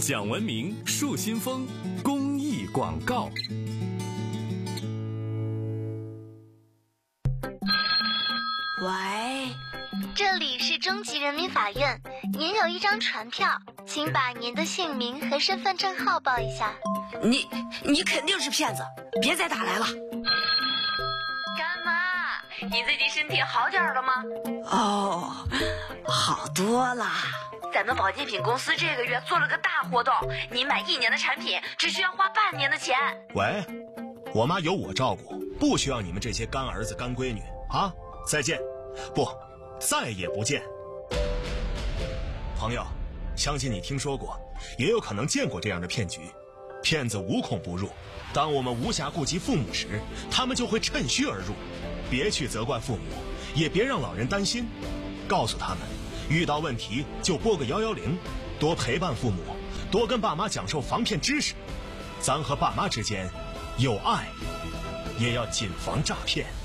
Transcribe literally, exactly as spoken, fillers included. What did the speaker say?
讲文明树新风公益广告。 喂， 这里是中级人民法院，您有一张传票，请把您的姓名和身份证号报一下。 你你肯定是骗子，别再打来了。 干妈，你最近身体好点了吗？ 哦，好多啦。 咱们保健品公司这个月做了个大活动，你买一年的产品只需要花半年的钱。 喂，我妈有我照顾，不需要你们这些干儿子干闺女啊！再见，不，再也不见。朋友，相信你听说过，也有可能见过这样的骗局。骗子无孔不入，当我们无暇顾及父母时，他们就会趁虚而入。别去责怪父母，也别让老人担心，告诉他们遇到问题就拨个一一零，多陪伴父母，多跟爸妈讲授防骗知识。咱和爸妈之间有爱，也要谨防诈骗。